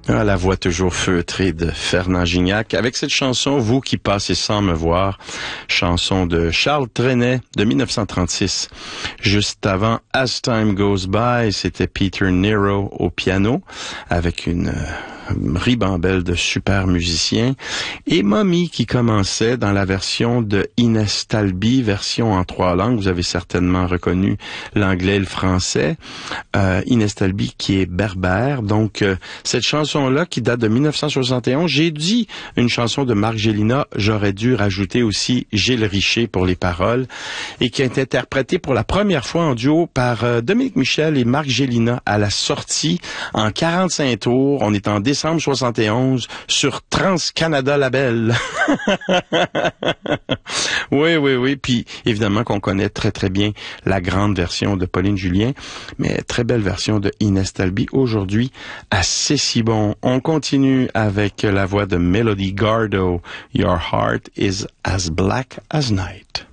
Ah, la voix toujours feutrée de Fernand Gignac. Avec cette chanson, Vous qui passez sans me voir, chanson de Charles Trenet de 1936. Juste avant As Time Goes By, c'était Peter Nero au piano avec une ribambelle de super musiciens. Et Mommy qui commençait dans la version de Inès Talby, version en 3 langues. Vous avez certainement reconnu l'anglais et le français. Inès Talby qui est berbère. Donc, cette chanson-là qui date de 1971, j'ai dit une chanson de Marc Gélina, j'aurais dû rajouter aussi Gilles Richer pour les paroles, et qui est interprétée pour la première fois en duo par Dominique Michel et Marc Gélina à la sortie en 45 tours. On est en décembre 71 sur Trans-Canada Label. Oui. Puis évidemment qu'on connaît très très bien la grande version de Pauline Julien, mais très belle version de Inès Talby aujourd'hui à C'est si bon. On continue avec la voix de Melody Gardot. Your heart is as black as night.